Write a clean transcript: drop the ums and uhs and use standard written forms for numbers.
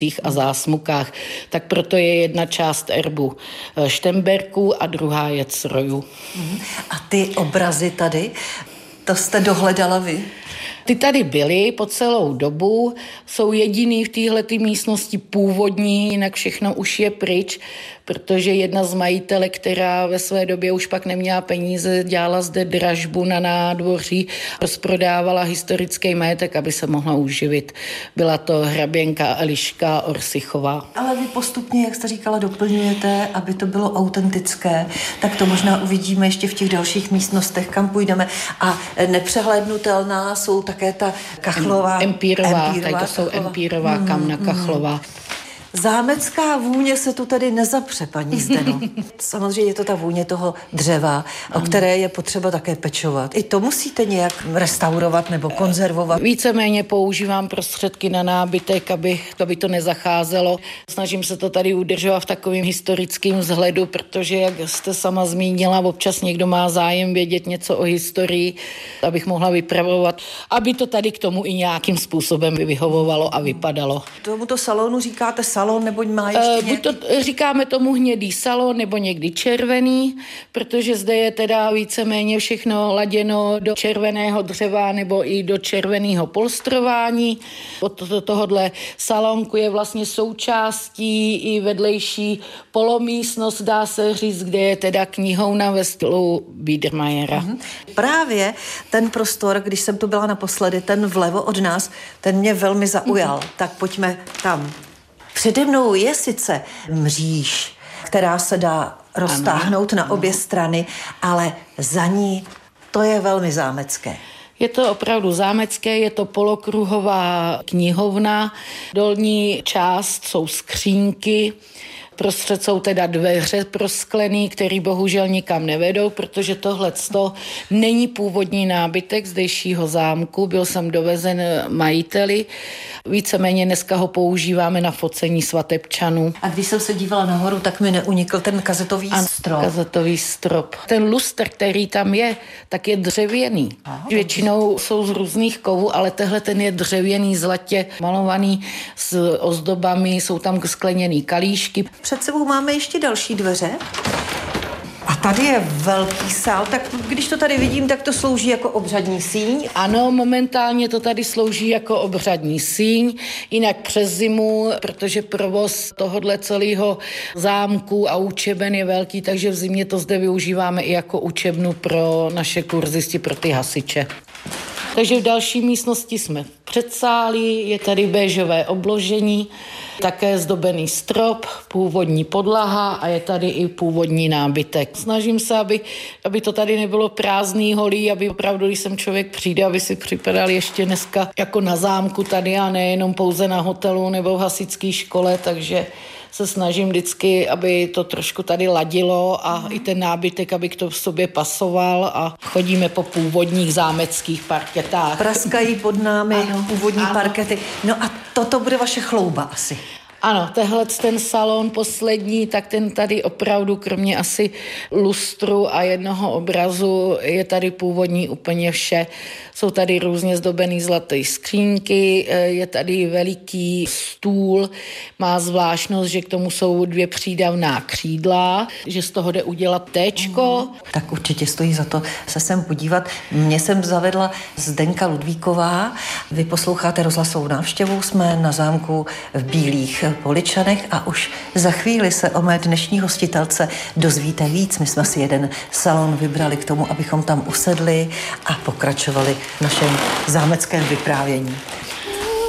a zásmukách. Tak proto je jedna část erbu Šternberků a druhá je Crojů. A ty obrazy tady, to jste dohledala vy? Ty tady byly po celou dobu, jsou jediný v téhleté místnosti původní, jinak všechno už je pryč, protože jedna z majitelek, která ve své době už pak neměla peníze, dělala zde dražbu na nádvoří, rozprodávala historický majetek, aby se mohla uživit. Byla to hraběnka Eliška Orsichová. Ale vy postupně, jak jste říkala, doplňujete, aby to bylo autentické, tak to možná uvidíme ještě v těch dalších místnostech, kam půjdeme. A nepřehlédnutelná jsou také ta kachlová. Empírová, to jsou empírová kamna kachlová. Zámecká vůně se tu tady nezapře, paní Zdeno. Samozřejmě je to ta vůně toho dřeva, o které je potřeba také pečovat. I to musíte nějak restaurovat nebo konzervovat. Víceméně používám prostředky na nábytek, aby to nezacházelo. Snažím se to tady udržovat v takovém historickém vzhledu, protože, jak jste sama zmínila, občas někdo má zájem vědět něco o historii, abych mohla vypravovat, aby to tady k tomu i nějakým způsobem vyhovovalo a vypadalo. Tomuto salonu říkáte salon, nebo má ještě nějaký? Říkáme tomu hnědý salon, nebo někdy červený, protože zde je teda víceméně všechno laděno do červeného dřeva nebo i do červeného polstrování. Od tohohle salonku je vlastně součástí i vedlejší polomístnost, dá se říct, kde je teda knihovna ve stylu Biedermeiera. Právě ten prostor, když jsem tu byla naposledy, ten vlevo od nás, ten mě velmi zaujal. Tak pojďme tam. Přede mnou je sice mříž, která se dá roztáhnout na obě strany, ale za ní to je velmi zámecké. Je to opravdu zámecké, je to polokruhová knihovna, dolní část jsou skřínky, prostřed jsou teda dveře prosklený, který bohužel nikam nevedou, protože tohleto není původní nábytek zdejšího zámku, byl jsem dovezen majiteli, víceméně dneska ho používáme na focení svatebčanů. A když jsem se dívala nahoru, tak mi neunikl ten kazetový strop. Kazetový strop. Ten lustr, který tam je, tak je dřevěný. Většinou jsou z různých kovů, ale tehle ten je dřevěný, zlatě malovaný s ozdobami, jsou tam skleněný kalíšky. Před sebou máme ještě další dveře. A tady je velký sál, tak když to tady vidím, tak to slouží jako obřadní síň. Ano, momentálně to tady slouží jako obřadní síň, jinak přes zimu, protože provoz tohodle celého zámku a učeben je velký, takže v zimě to zde využíváme i jako učebnu pro naše kurzisty, pro ty hasiče. Takže v další místnosti jsme v předsálí, je tady béžové obložení, také zdobený strop, původní podlaha a je tady i původní nábytek. Snažím se, aby to tady nebylo prázdný, holý, aby opravdu, když sem člověk přijde, aby si připadal ještě dneska jako na zámku tady a nejenom pouze na hotelu nebo v hasičské škole, takže se snažím vždycky, aby to trošku tady ladilo a i ten nábytek, aby k to v sobě pasoval a chodíme po původních zámeckých parketách. Praskají pod námi původní parkety. No a toto bude vaše chlouba asi. Ano, ten salon poslední, tak ten tady opravdu, kromě asi lustru a jednoho obrazu, je tady původní úplně vše. Jsou tady různě zdobený zlaté skřínky, je tady veliký stůl, má zvláštnost, že k tomu jsou 2 přídavná křídla, že z toho jde udělat téčko. Tak určitě stojí za to se sem podívat. Mě jsem zavedla Zdenka Ludvíková. Vy posloucháte rozhlasovou návštěvu, jsme na zámku v Bílých Poličanech a už za chvíli se o mé dnešní hostitelce dozvíte víc. My jsme si jeden salon vybrali k tomu, abychom tam usedli a pokračovali v našem zámeckém vyprávění.